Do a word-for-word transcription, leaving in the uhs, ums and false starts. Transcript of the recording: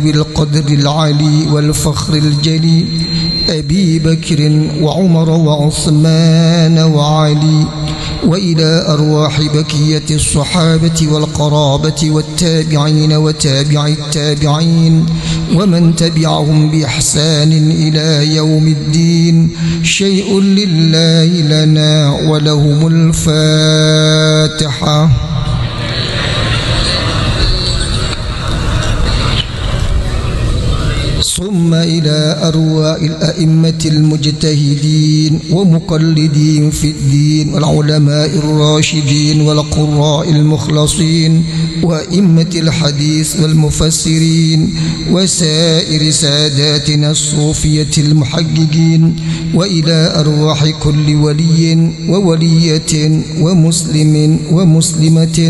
بالقدر العالي والفخر الجلي أبي بكر وعمر وعثمان وعلي، وإلى أرواح بكية الصحابة والقرابة والتابعين وتابع التابعين ومن تبعهم بإحسان إلى يوم الدين. شيء لله لنا ولهم الفاتحة. ثم إلى أرواح الأئمة المجتهدين ومقلدين في الدين والعلماء الراشدين والقراء المخلصين وأئمة الحديث والمفسرين وسائر ساداتنا الصوفية المحققين، وإلى أرواح كل ولي وولية ومسلم ومسلمة